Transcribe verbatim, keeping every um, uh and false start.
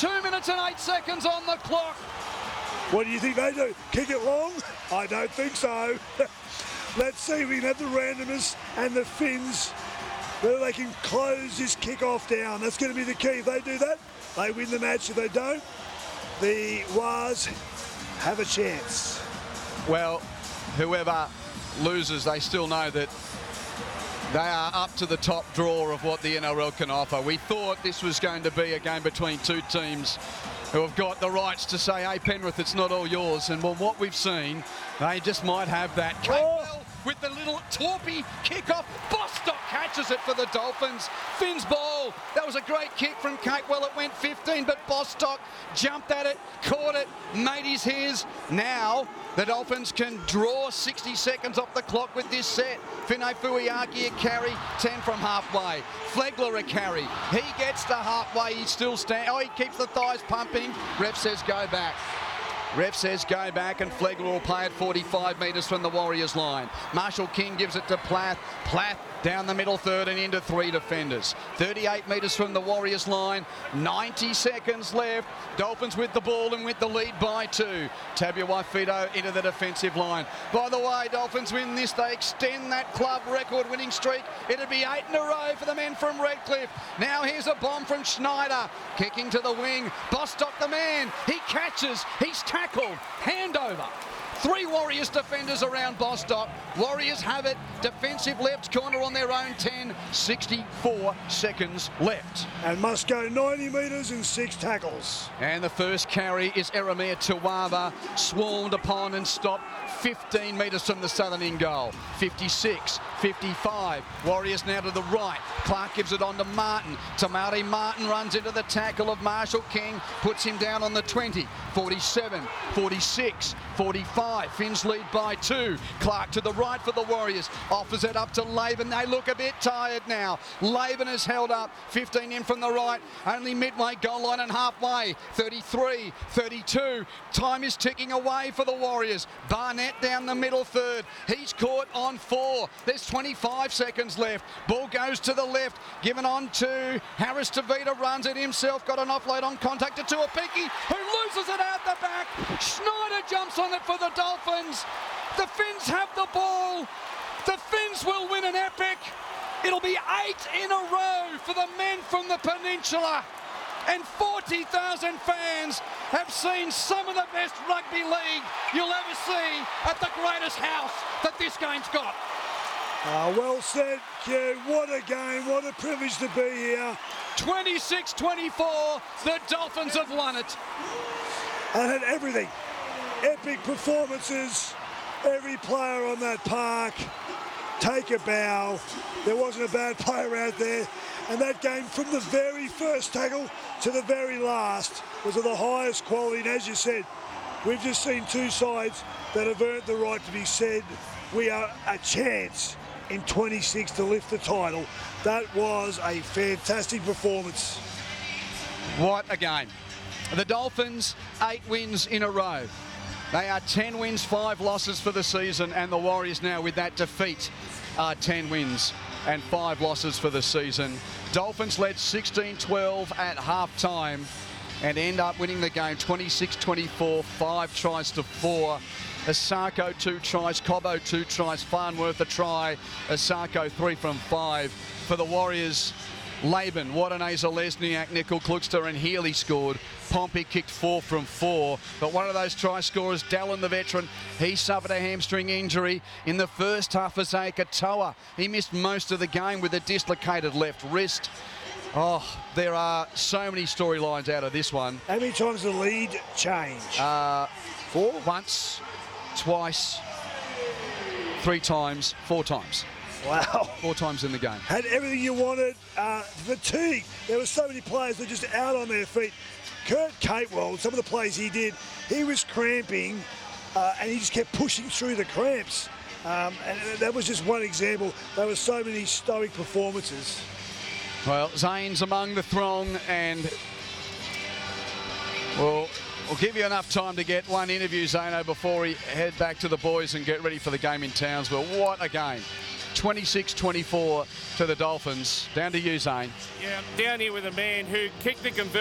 Two minutes and eight seconds on the clock. What do you think they do? Kick it long? I don't think so. Let's see if we can have the randomness and the Finns, whether they can close this kick-off down. That's going to be the key. If they do that, they win the match. If they don't, the Wars have a chance. Well, whoever loses, they still know that they are up to the top draw of what the N R L can offer. We thought this was going to be a game between two teams who have got the rights to say, hey, Penrith, it's not all yours. And well, what we've seen, they just might have that. Capewell with the little torpy kick-off. Bostock catches it for the Dolphins. Finn's ball. That was a great kick from Capewell. It went fifteen, but Bostock jumped at it, caught it, made his his. Now the Dolphins can draw sixty seconds off the clock with this set. Finay Fuiaki a carry, ten from halfway. Flegler a carry. He gets to halfway. He still stands. Oh, he keeps the thighs pumping. Ref says go back. Ref says go back, and Flegler will play at forty-five metres from the Warriors line. Marshall King gives it to Plath. Plath down the middle third and into three defenders. thirty-eight metres from the Warriors line. ninety seconds left. Dolphins with the ball and with the lead by two. Tabuai-Fidow into the defensive line. By the way, Dolphins win this. They extend that club record winning streak. It'd be eight in a row for the men from Redcliffe. Now here's a bomb from Schneider. Kicking to the wing. Bostock the man. He catches. He's tackled. Handover. Three Warriors defenders around Bostock. Warriors have it. Defensive left corner on their own ten. sixty-four seconds left. And must go ninety metres and six tackles. And the first carry is Eremia Tuwava, swarmed upon and stopped fifteen metres from the southern end goal. fifty-six, fifty-five. Warriors now to the right. Clark gives it on to Martin. Tamari Martin runs into the tackle of Marshall King, puts him down on the twenty. forty-seven, forty-six, forty-five. Finns lead by two. Clark to the right for the Warriors. Offers it up to Laban. They look a bit tired now. Laban is held up. fifteen in from the right. Only midway goal line and halfway. thirty-three, thirty-two. Time is ticking away for the Warriors. Barnett down the middle third. He's caught on four. There's twenty-five seconds left. Ball goes to the left. Given on to Harris. Tavita runs it himself. Got an offload on contact to Tuapiki, who loses it out the back. Schneider jumps on it for the Dolphins. The Finns have the ball. The Finns will win an epic. It'll be eight in a row for the men from the peninsula. And forty thousand fans have seen some of the best rugby league you'll ever see at the greatest house that this game's got. Uh, well said, Q. What a game. What a privilege to be here. twenty-six twenty-four. The Dolphins have won it. And had everything. Epic performances. Every player on that park. Take a bow. There wasn't a bad player out there. And that game, from the very first tackle to the very last, was of the highest quality. And as you said, we've just seen two sides that have earned the right to be said, we are a chance in twenty-six to lift the title. That was a fantastic performance. What a game. The Dolphins, eight wins in a row. They are ten wins, five losses for the season, and the Warriors now with that defeat are ten wins and five losses for the season. Dolphins led sixteen twelve at half-time and end up winning the game twenty-six twenty-four, five tries to four. Asako two tries, Cobbo two tries, Farnworth a try, Asako three from five. For the Warriors, Laban, Wadaneza, Lesniak, Nickel, Klugster and Healy scored. Pompey kicked four from four. But one of those try scorers, Dallin, the veteran, he suffered a hamstring injury in the first half. Isaiah Katoa, he missed most of the game with a dislocated left wrist. Oh, there are so many storylines out of this one. How many times the lead changed? Uh, four? Once, twice, three times, four times. Wow. Four times in the game. Had everything you wanted. Uh, fatigue. There were so many players that were just out on their feet. Kurt Capewell, some of the plays he did, he was cramping uh, and he just kept pushing through the cramps. Um, and that was just one example. There were so many stoic performances. Well, Zane's among the throng, and we'll, we'll give you enough time to get one interview, Zano, before we head back to the boys and get ready for the game in Townsville. What a game. twenty-six twenty-four to the Dolphins. Down to you, Zane. Yeah, down here with a man who kicked the conversion.